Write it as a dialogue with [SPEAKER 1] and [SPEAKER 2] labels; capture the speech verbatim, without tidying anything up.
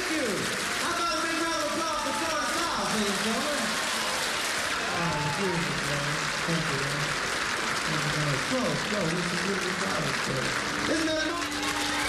[SPEAKER 1] Thank you. How about a big round of applause for Florida South, ladies and gentlemen? Oh, Jesus, man. Thank you, man. Thank you, man. Close, close. This is really solid. Isn't that